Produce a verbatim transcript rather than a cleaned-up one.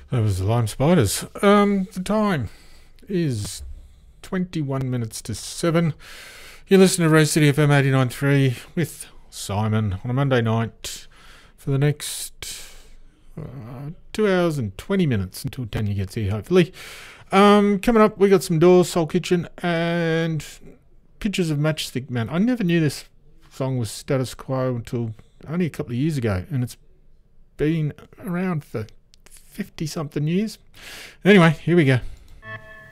That was the Lime Spiders. Um, the time is twenty-one minutes to seven. You listen to Rose City F M eighty-nine point three with Simon on a Monday night for the next uh, two hours and twenty minutes until Tanya gets here, hopefully. Um, coming up, we got some Doors, Soul Kitchen, and Pictures of Matchstick Man. I never knew this song was Status Quo until only a couple of years ago, and it's been around for fifty-something years. Anyway, here we go.